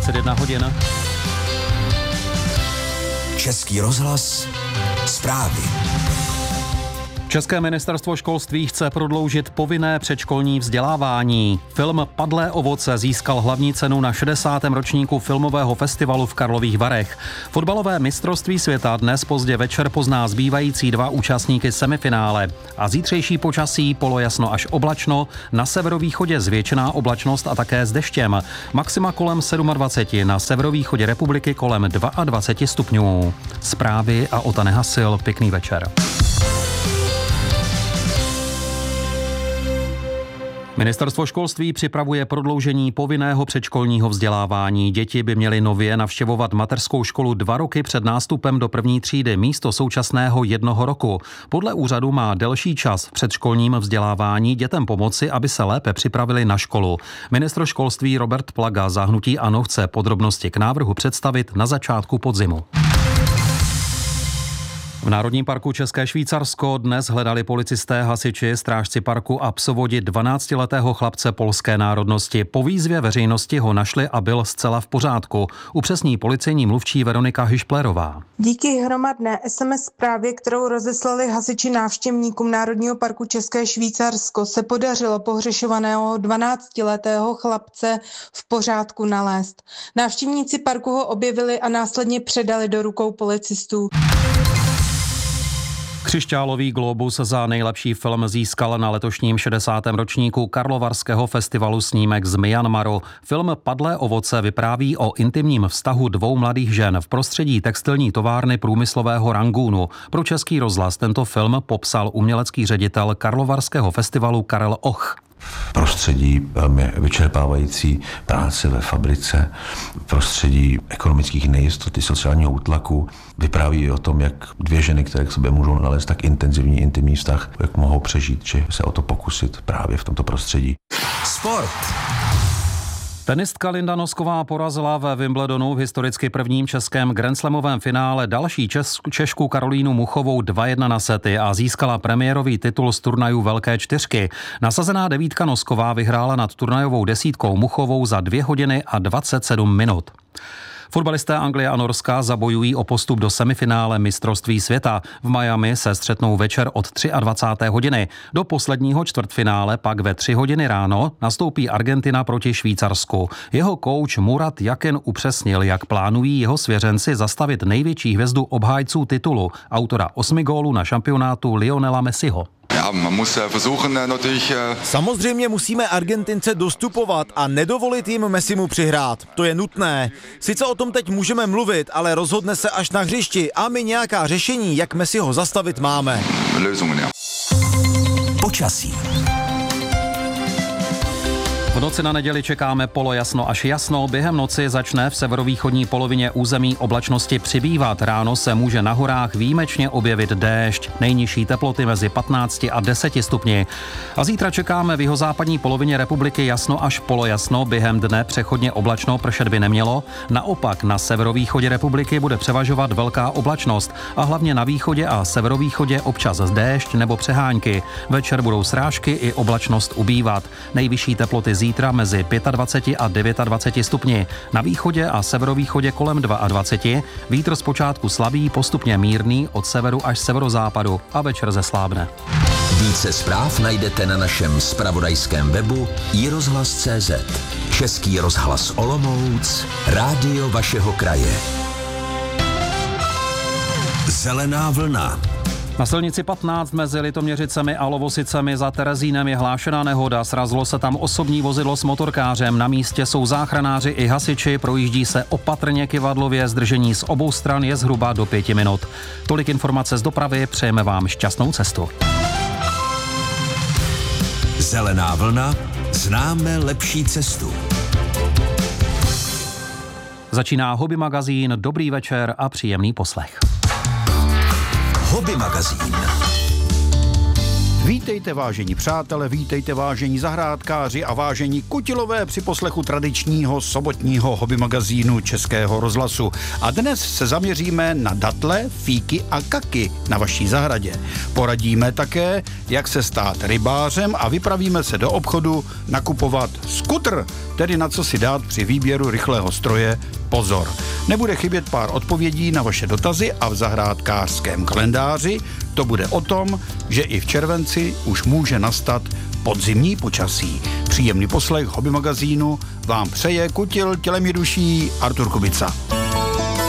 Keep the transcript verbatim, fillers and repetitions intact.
dvacet jedna hodin. Český rozhlas, zprávy. České ministerstvo školství chce prodloužit povinné předškolní vzdělávání. Film Padlé ovoce získal hlavní cenu na šedesátém ročníku filmového festivalu v Karlových Varech. Fotbalové mistrovství světa dnes pozdě večer pozná zbývající dva účastníky semifinále. A zítřejší počasí polojasno až oblačno, na severovýchodě zvětšená oblačnost a také s deštěm. Maxima kolem dvacet sedm, na severovýchodě republiky kolem dvacet dva stupňů. Zprávy a Ota Nehasil, pěkný večer. Ministerstvo školství připravuje prodloužení povinného předškolního vzdělávání. Děti by měly nově navštěvovat mateřskou školu dva roky před nástupem do první třídy místo současného jednoho roku. Podle úřadu má delší čas v předškolním vzdělávání dětem pomoci, aby se lépe připravili na školu. Ministr školství Robert Plaga za hnutí ANO chce podrobnosti k návrhu představit na začátku podzimu. V Národním parku České Švýcarsko dnes hledali policisté, hasiči, strážci parku a psovodi dvanáctiletého chlapce polské národnosti. Po výzvě veřejnosti ho našli a byl zcela v pořádku. Upřesní policejní mluvčí Veronika Hyšplérová. Díky hromadné es em es zprávě, kterou rozeslali hasiči návštěvníkům Národního parku České Švýcarsko, se podařilo pohřešovaného dvanáctiletého chlapce v pořádku nalézt. Návštěvníci parku ho objevili a následně předali do rukou policistů. Křišťálový glóbus za nejlepší film získal na letošním šedesátém ročníku Karlovarského festivalu snímek z Myanmaru. Film Padlé ovoce vypráví o intimním vztahu dvou mladých žen v prostředí textilní továrny průmyslového Rangúnu. Pro Český rozhlas tento film popsal umělecký ředitel Karlovarského festivalu Karel Och. Prostředí velmi vyčerpávající práce ve fabrice, prostředí ekonomických nejistot, sociálního útlaku. Vypráví o tom, jak dvě ženy, které k sobě můžou nalézt tak intenzivní intimní vztah, jak mohou přežít, či se o to pokusit právě v tomto prostředí. Sport. Tenistka Linda Nosková porazila ve Wimbledonu v historicky prvním českém grandslamovém finále další Čes- Češku Karolínu Muchovou dva jedna na sety a získala premiérový titul z turnaju Velké čtyřky. Nasazená devítka Nosková vyhrála nad turnajovou desítkou Muchovou za dvě hodiny a dvacet sedm minut. Fotbalisté Anglie a Norska zabojují o postup do semifinále mistrovství světa. V Miami se střetnou večer od dvacáté třetí hodiny. Do posledního čtvrtfinále pak ve tři hodiny ráno nastoupí Argentina proti Švýcarsku. Jeho kouč Murat Yakin upřesnil, jak plánují jeho svěřenci zastavit největší hvězdu obhájců titulu, autora osmi gólů na šampionátu Lionela Messiho. Samozřejmě musíme Argentince dostupovat a nedovolit jim Messimu přihrát. To je nutné. Sice o tom teď můžeme mluvit, ale rozhodne se až na hřišti a my nějaká řešení, jak Messiho zastavit, máme. Počasí. V noci na neděli čekáme polojasno až jasno. Během noci začne v severovýchodní polovině území oblačnosti přibývat. Ráno se může na horách výjimečně objevit déšť. Nejnižší teploty mezi patnácti a deseti stupni. A zítra čekáme v jihozápadní polovině republiky jasno až polojasno. Během dne přechodně oblačno, pršet by nemělo. Naopak na severovýchodě republiky bude převažovat velká oblačnost a hlavně na východě a severovýchodě občas déšť nebo přehánky. Večer budou srážky i oblačnost ubývat. Nejvyšší teploty zítra mezi dvacet pět a dvacet devět stupni. Na východě a severovýchodě kolem dvacet dva. Vítr zpočátku slabý, postupně mírný od severu až severozápadu a večer zeslábne. Více zpráv najdete na našem zpravodajském webu i rozhlas tečka cé zet. Český rozhlas Olomouc, rádio vašeho kraje. Zelená vlna. Na silnici patnáct mezi Litoměřicemi a Lovosicemi za Terezínem je hlášená nehoda. Srazilo se tam osobní vozidlo s motorkářem. Na místě jsou záchranáři i hasiči, projíždí se opatrně kyvadlově, zdržení z obou stran je zhruba do pěti minut. Tolik informace z dopravy, přejeme vám šťastnou cestu. Zelená vlna, známe lepší cestu. Začíná Hobby magazín, dobrý večer a příjemný poslech. Hobby magazín. Vítejte vážení přátelé, vítejte vážení zahrádkáři a vážení kutilové při poslechu tradičního sobotního hobby magazínu Českého rozhlasu. A dnes se zaměříme na datle, fíky a kaky na vaší zahradě. Poradíme také, jak se stát rybářem a vypravíme se do obchodu nakupovat skutr, tedy na co si dát při výběru rychlého stroje pozor. Nebude chybět pár odpovědí na vaše dotazy a v zahrádkářském kalendáři to bude o tom, že i v červenci už může nastat podzimní počasí. Příjemný poslech hobby magazínu vám přeje kutil tělem i duší Artur Kubica.